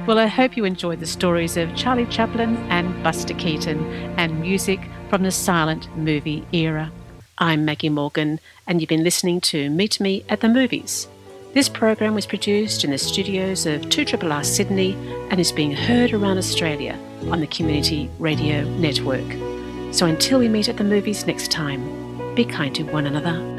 Well, I hope you enjoyed the stories of Charlie Chaplin and Buster Keaton and music from the silent movie era. I'm Maggie Morgan, and you've been listening to Meet Me at the Movies. This program was produced in the studios of 2RRR Sydney and is being heard around Australia on the Community Radio Network. So until we meet at the movies next time, be kind to one another.